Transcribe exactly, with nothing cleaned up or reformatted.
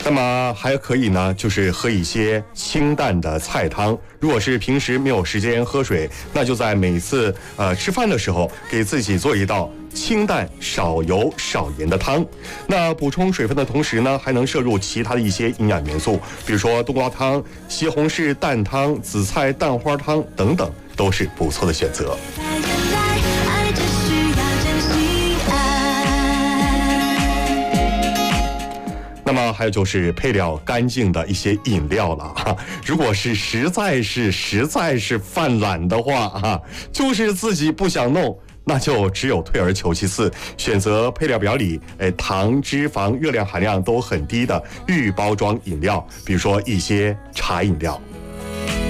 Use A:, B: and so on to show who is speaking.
A: 那么还可以呢，就是喝一些清淡的菜汤。如果是平时没有时间喝水，那就在每次呃吃饭的时候，给自己做一道清淡、少油、少盐的汤。那补充水分的同时呢，还能摄入其他的一些营养元素，比如说冬瓜汤、西红柿蛋汤、紫菜蛋花汤等等，都是不错的选择。那么还有就是配料干净的一些饮料了哈。如果是实在是实在是犯懒的话哈，就是自己不想弄，那就只有退而求其次，选择配料表里诶糖、脂肪、热量含量都很低的预包装饮料，比如说一些茶饮料。